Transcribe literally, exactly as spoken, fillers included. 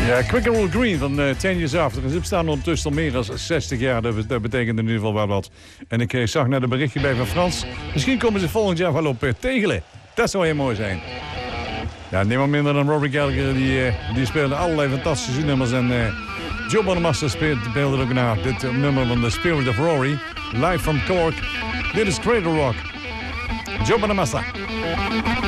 Ja, Quick and Roll Green van uh, Ten Years After. Ze bestaan ondertussen al meer dan zestig jaar. Dat, dat betekent in ieder geval wel wat. En ik uh, zag net een berichtje bij van Frans. Misschien komen ze volgend jaar wel op uh, Tegelen. Dat zou heel mooi zijn. Ja, niemand minder dan Rory Gallagher. Die, uh, die speelde allerlei fantastische nummers. En uh, Joe Bonamassa speelde ook naar dit uh, nummer van The Spirit of Rory. Live from Cork. Dit is Cradle Rock. Joe Bonamassa.